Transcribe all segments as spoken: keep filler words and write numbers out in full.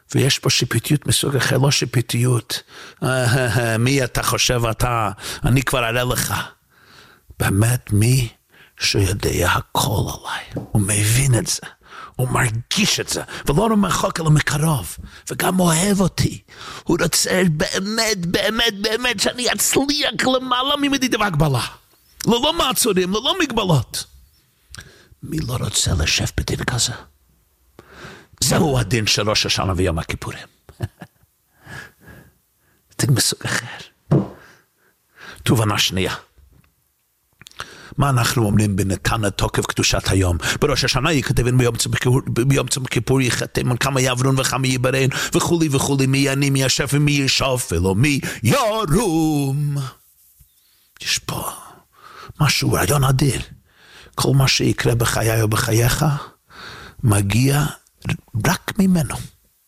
ויש פה שיפוטיות מסוג אחר, לא שיפוטיות. מי אתה חושב אתה? אני כבר אראה לך. באמת מי שיודע הכל עליי. הוא מבין את זה. הוא מרגיש את זה. ולא רק מרחוק אלא מקרוב. וגם אוהב אותי. הוא רוצה באמת, באמת, באמת שאני אצליח למעלה ממדידה והגבלה. ללא מעצורים, ללא מגבלות. מי לא רוצה לשב בדין כזה? זהו הדין של ראש השנה ויום הכיפורים. דין מסוג אחר. תובנה שנייה. מה אנחנו אומרים בנתן תוקף קדושת היום? בראש השנה יכתבן ביום צום כיפור יחתם כמה יעברון וכמה ייברן וכולי וכולי, מי יעני מי ישף ומי ישף ולא מי ירום. יש פה משהו, רעיון אדיר. כל מה שיקרה בחיי או בחייך מגיע רק ממנו.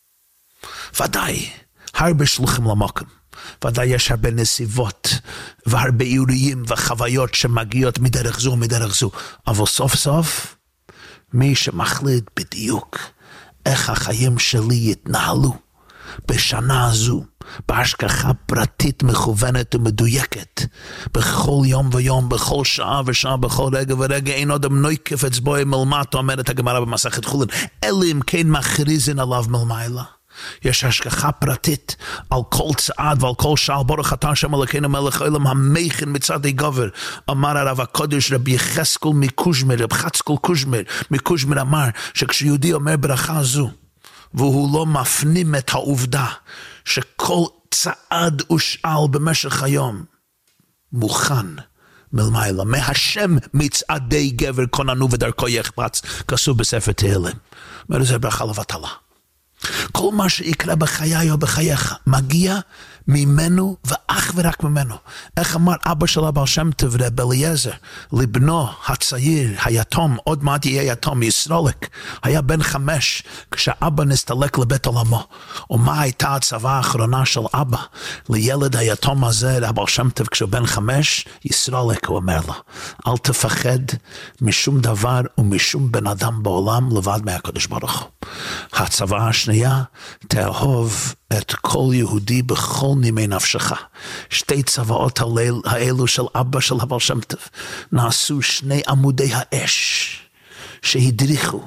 ודאי, הרבה שלוחים למקום. ודאי יש הרבה נסיבות והרבה אירועים וחוויות שמגיעות מדרך זו ומדרך זו. אבל סוף סוף, מי שמחליט בדיוק איך החיים שלי יתנהלו בשנה הזו, בהשגחה פרטית מכוונת ומדויקת, בכל יום ויום, בכל שעה ושעה, בכל רגע ורגע, אין עוד נויקף אצבעו מלמטה, אומרת הגמרא במסכת חולין, אלא אם כן מכריזין עליו מלמעלה. יש השגחה פרטית על כל צעד ועל כל שעל ברוך אתה השם אלוקינו מלך העולם המכן מצד גבר. אמר הרב הקודש רבי יחזקאל מקוז'מר, רב חצקאל קוז'מר מקוז'מר אמר שכשיהודי אומר ברכה זו והוא לא מפנים את העובדה שכל צעד ושאל במשך היום מוכן מלמעלה, מהשם מצעדי גבר כוננו ודרכו יחפץ, כתוב בספר תהילים. אומר זה ברכה לבטלה. כל מה שיקרה בחיי או בחייך מגיע ממנו ואך ורק ממנו. איך אמר אבא של הבעל שם טוב רב אליעזר לבנו הצעיר היתום, עוד מעט יהיה יתום, ישרולק, היה בן חמש כשאבא נסתלק לבית עולמו. ומה הייתה הצוואה האחרונה של אבא לילד היתום הזה, הבעל שם טוב, כשהוא בן חמש? ישרולק, הוא אומר לו, אל תפחד משום דבר ומשום בן אדם בעולם לבד מהקדוש ברוך הוא. הצוואה השנייה, תאהוב את כל יהודי בכל נימי נפשך. שתי צוואות האלו של אבא של הבעל שם טוב נעשו שני עמודי האש שהדריכו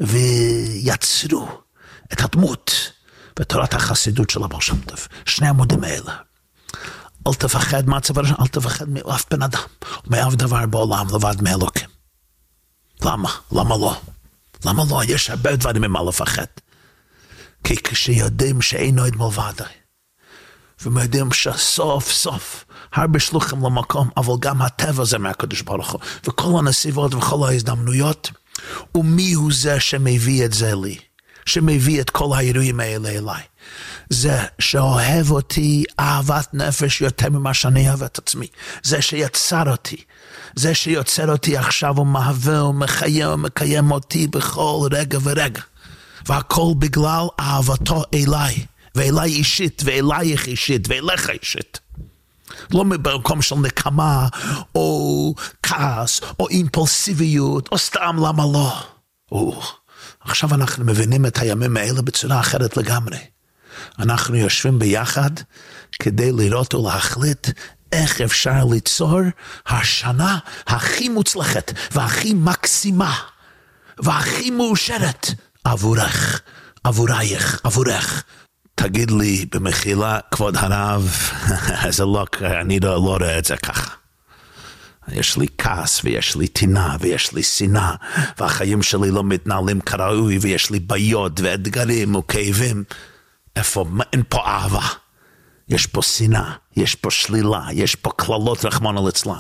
ויצרו את הדמות בתורת החסידות של הבעל שם טוב. שני עמודים האלה. אל תפחד מהצוואה, אל תפחד מאף בן אדם מאף דבר בעולם לבד מאלוקים. למה? למה לא? למה לא? יש הרבה דברים ממה לפחד. כי כשיודעים שאין עוד מלבדי, ויודעים שסוף סוף הרבה שלוחים למקום, אבל גם הטבע זה מהקדוש ברוך הוא, וכל הנסיבות וכל ההזדמנויות, ומי הוא זה שמביא את זה לי, שמביא את כל האירועים האלה אליי? זה שאוהב אותי אהבת נפש יותר ממה שאני אוהב את עצמי, זה שיצר אותי, זה שיוצר אותי עכשיו ומהווה ומחיה ומקיים אותי בכל רגע ורגע, והכל בגלל אהבתו אליי, ואליי אישית, ואלייך אישית, ואליך אישית. לא במקום של נקמה, או כעס, או אימפולסיביות, או סתם למה לא. או, עכשיו אנחנו מבינים את הימים האלה בצורה אחרת לגמרי. אנחנו יושבים ביחד כדי לראות ולהחליט איך אפשר ליצור השנה הכי מוצלחת, והכי מקסימה, והכי מאושרת, עבורך, עבורייך, עבורך. תגיד לי במחילה, כבוד הרב, זה לא, אני לא, לא רואה את זה ככה. יש לי כעס, ויש לי טינה, ויש לי שנאה, והחיים שלי לא מתנהלים כראוי, ויש לי בעיות, ואתגרים, וכאבים. איפה, אין פה אהבה. יש פה שנאה, יש פה שלילה, יש פה כללות רחמנא ליצלן.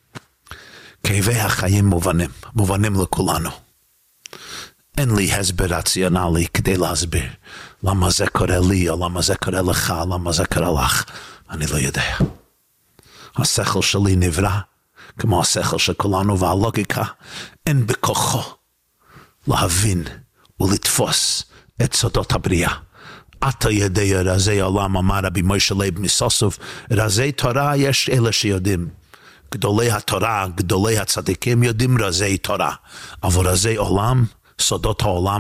כאבי החיים מובנים, מובנים לכולנו. אין לי הסבר רציונלי כדי להסביר למה זה קורה לי, או למה זה קורה לך, למה זה קורה לך. אני לא יודע. השכל שלי נברא, כמו השכל של כולנו, והלוגיקה אין בכוחו להבין ולתפוס את סודות הבריאה. אתה יודע רזי עולם, אמר רבי מוישה לייב מסוסוב, רזי תורה יש אלה שיודעים. גדולי התורה, גדולי הצדיקים יודעים רזי תורה, אבל רזי עולם, סודות העולם,